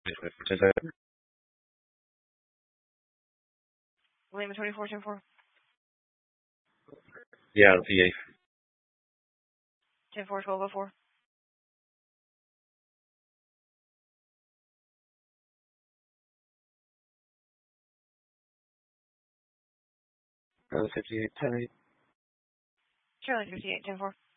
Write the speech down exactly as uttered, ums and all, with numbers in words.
Lima twenty-four, ten four. Yeah, P A. ten four, twelve oh four. Uh, fifty-eight, ten eight. Charlie fifty-eight, ten four.